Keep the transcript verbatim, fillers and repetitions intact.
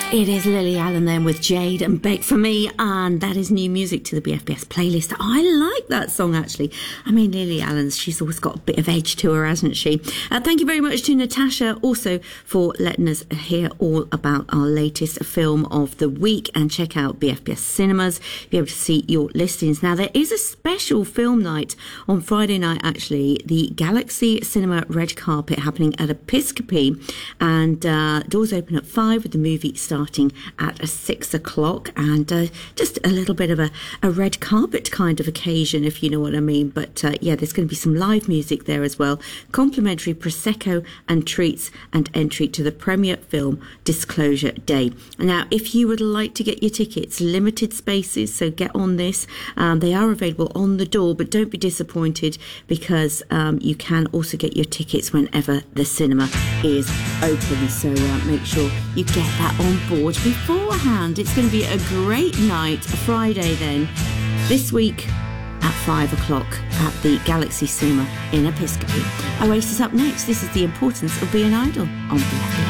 It is Lily Allen then with Jade and Beg for Me, and that is new music to the B F B S playlist. I like that song actually. I mean, Lily Allen's, she's always got a bit of edge to her, hasn't she? Uh, thank you very much to Natasha also for letting us hear all about our latest film of the week, and check out B F B S Cinemas, be able to see your listings. Now, there is a special film night on Friday night actually, the Galaxy Cinema Red Carpet happening at Episcopi, and uh, doors open at five with the movie starting starting at six o'clock, and uh, just a little bit of a, a red carpet kind of occasion, if you know what I mean. But uh, yeah, there's going to be some live music there as well, complimentary Prosecco and treats, and entry to the premiere film Disclosure Day. Now, if you would like to get your tickets, limited spaces, so get on this. Um, they are available on the door, but don't be disappointed, because um, you can also get your tickets whenever the cinema is open. So uh, make sure you get that on board beforehand. It's going to be a great night, a Friday then, this week at five o'clock at the Galaxy Cinema in Episcopi. Oasis up next. This is The Importance of Being Idle on B F B S.